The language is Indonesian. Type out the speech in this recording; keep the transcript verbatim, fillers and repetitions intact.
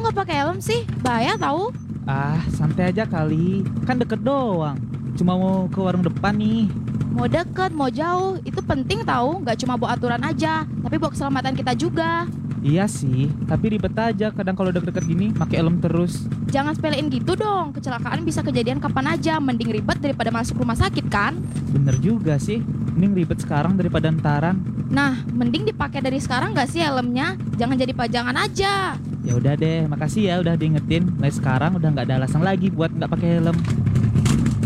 nggak pakai helm sih? Bahaya tahu. Ah, santai aja kali. Kan deket doang. Cuma mau ke warung depan nih. Mau deket, mau jauh, itu penting tahu. Nggak cuma buat aturan aja, tapi buat keselamatan kita juga. Iya sih, tapi ribet aja kadang kalau deket-deket gini pakai helm terus. Jangan sepelein gitu dong. Kecelakaan bisa kejadian kapan aja. Mending ribet daripada masuk rumah sakit kan? Bener juga sih. Mending ribet sekarang daripada ntaran. Nah, mending dipakai dari sekarang nggak sih helmnya? Jangan jadi pajangan aja. Ya udah deh, makasih ya udah diingetin. Mulai sekarang udah nggak ada alasan lagi buat nggak pakai helm.